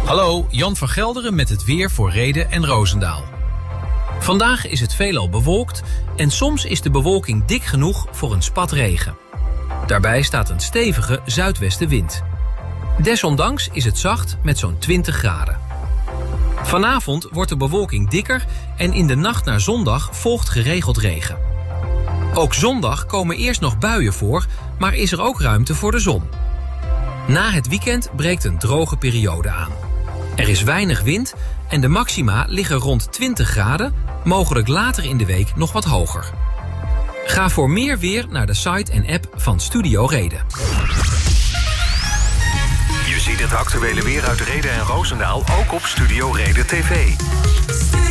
Hallo, Jan van Gelderen met het weer voor Rhede en Roosendaal. Vandaag is het veelal bewolkt en soms is de bewolking dik genoeg voor een spat regen. Daarbij staat een stevige zuidwestenwind. Desondanks is het zacht met zo'n 20 graden. Vanavond wordt de bewolking dikker en in de nacht naar zondag volgt geregeld regen. Ook zondag komen eerst nog buien voor, maar is er ook ruimte voor de zon. Na het weekend breekt een droge periode aan. Er is weinig wind en de maxima liggen rond 20 graden, mogelijk later in de week nog wat hoger. Ga voor meer weer naar de site en app van Studio Rhede. Je ziet het actuele weer uit Rhede en Roosendaal ook op Studio Rhede TV.